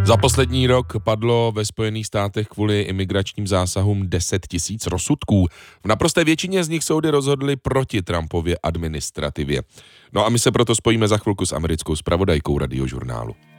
Za poslední rok padlo ve Spojených státech kvůli imigračním zásahům 10 000 rozsudků. V naprosté většině z nich soudy rozhodly proti Trumpově administrativě. No a my se proto spojíme za chvilku s americkou zpravodajkou Radiožurnálu.